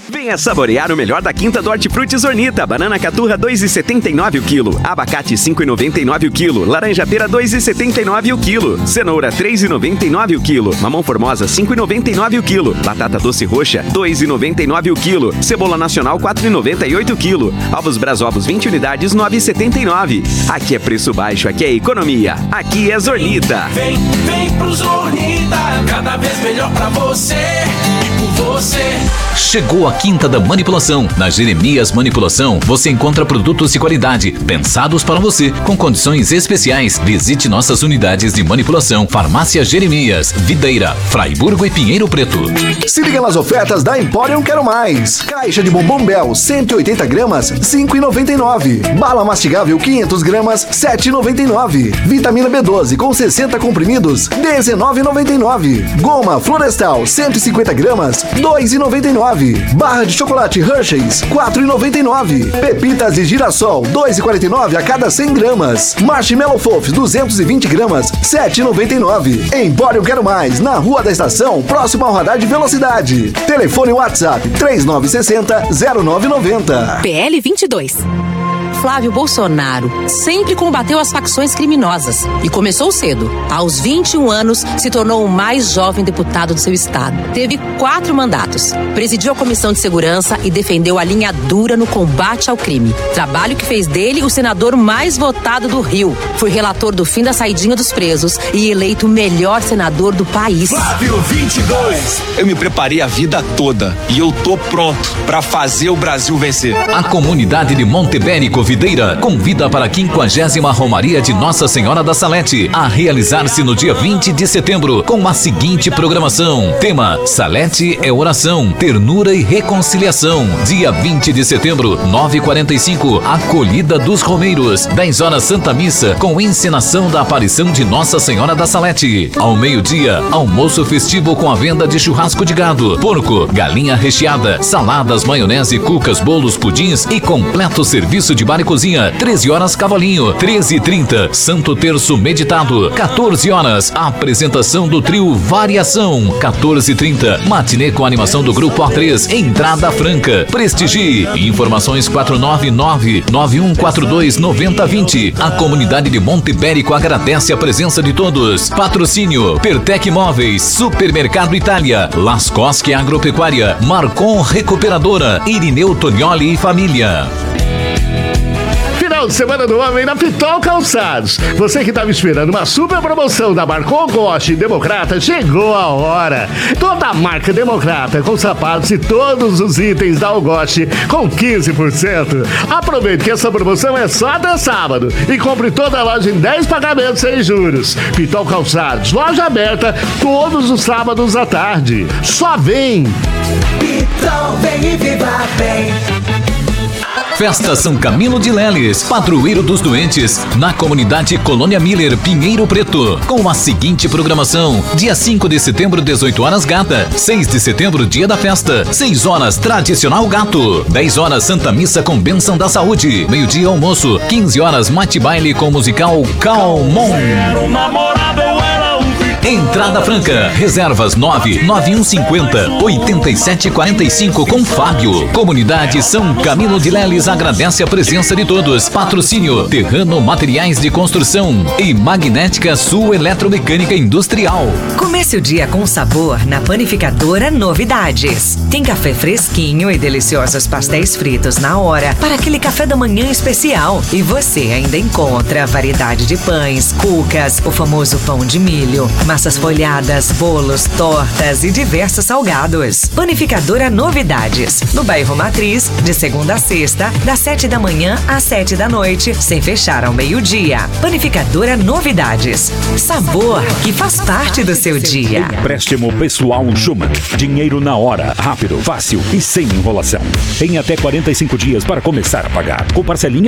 Venha saborear o melhor da quinta do Hortifruti Zornita. Banana caturra 2,79 o quilo. Abacate 5,99 o quilo. Laranja pera 2,79 o quilo. Cenoura 3,99 o quilo. Mamão formosa 5,99 o quilo. Batata doce roxa 2,99 o quilo. Cebola nacional 4,98 o quilo. Ovos Brasovos 20 unidades 9,79. Aqui é preço baixo, aqui é economia. Aqui é Zornita. Vem pro Zornita, cada vez melhor pra você e por você. Chegou a quinta da manipulação. Na Jeremias Manipulação, você encontra produtos de qualidade, pensados para você, com condições especiais. Visite nossas unidades de manipulação. Farmácia Jeremias, Videira, Fraiburgo e Pinheiro Preto. Se liga nas ofertas da Emporium Quero Mais. Caixa de bombom Bel, 180 gramas, 5,99. Bala mastigável, 500 gramas, 7,99. Vitamina B12 com 60 comprimidos, 19,99. Goma Florestal, 150 gramas, 2,99. Barra de chocolate Hershey's, 4,99. Pepitas de girassol, 2,49 a cada 100 gramas. Marshmallow Fofs, 220 gramas, 7,99. Empório Quero Mais, na Rua da Estação, próximo ao radar de velocidade. Telefone WhatsApp 3960-0990. PL 22. Flávio Bolsonaro sempre combateu as facções criminosas e começou cedo. Aos 21 anos, se tornou o mais jovem deputado do seu estado. Teve 4 mandatos. Presidiu a Comissão de Segurança e defendeu a linha dura no combate ao crime. Trabalho que fez dele o senador mais votado do Rio. Foi relator do fim da saidinha dos presos e eleito o melhor senador do país. Flávio 22. Eu me preparei a vida toda e eu tô pronto pra fazer o Brasil vencer. A comunidade de Montebérico Videira convida para a 50ª Romaria de Nossa Senhora da Salete, a realizar-se no dia 20 de setembro, com a seguinte programação. Tema: Salete é oração, ternura e reconciliação. Dia 20 de setembro, 9h45, Acolhida dos Romeiros. 10 horas Santa Missa, com encenação da aparição de Nossa Senhora da Salete. Ao meio-dia, almoço festivo com a venda de churrasco de gado, porco, galinha recheada, saladas, maionese, cucas, bolos, pudins e completo serviço de bar e cozinha. 13 horas Cavalinho. 13h30, Santo Terço meditado. 14 horas, apresentação do trio Variação. 14h30, matinê com animação do grupo A3. Entrada franca. Prestigie. Informações 499-9142-9020. A comunidade de Montebérico agradece a presença de todos. Patrocínio: Pertec Móveis, Supermercado Itália, Lascosque Agropecuária, Marcon Recuperadora, Irineu Tonioli e família. Final de semana do homem na Pitol Calçados. Você que estava esperando uma super promoção da Marcon, Goste e Democrata, chegou a hora. Toda a marca Democrata com sapatos e todos os itens da Algoste com 15%. Aproveite que essa promoção é só até sábado e compre toda a loja em 10 pagamentos sem juros. Pitol Calçados, loja aberta todos os sábados à tarde. Só vem! Pitol, vem e viva bem. Festa São Camilo de Leles, padroeiro dos doentes, na comunidade Colônia Miller, Pinheiro Preto, com a seguinte programação: dia 5 de setembro, 18 horas Gata, 6 de setembro, dia da festa, 6 horas Tradicional Gato, 10 horas Santa Missa com Bênção da Saúde, meio-dia almoço, 15 horas Mate Baile com musical Calmon. Entrada franca. Reservas 99150-8745 com Fábio. Comunidade São Camilo de Leles agradece a presença de todos. Patrocínio: Terrano Materiais de Construção e Magnética Sul Eletromecânica Industrial. Comece o dia com sabor na Panificadora Novidades. Tem café fresquinho e deliciosos pastéis fritos na hora para aquele café da manhã especial. E você ainda encontra variedade de pães, cucas, o famoso pão de milho, massas folhadas, bolos, tortas e diversos salgados. Panificadora Novidades, no bairro Matriz, de segunda a sexta, das 7 da manhã às 7 da noite, sem fechar ao meio-dia. Panificadora Novidades, sabor que faz parte do seu dia. Empréstimo pessoal Schumann. Dinheiro na hora, rápido, fácil e sem enrolação. Tem até 45 dias para começar a pagar, com parcelinha